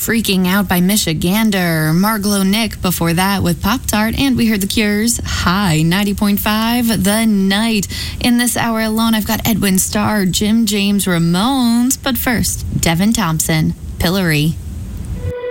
Freaking Out by Michigander. Marglo Nick before that with Pop Tart. And we heard The Cure's High 90.5 The Night. In this hour alone, I've got Edwin Starr, Jim James, Ramones. But first, Devin Thompson, Pillory.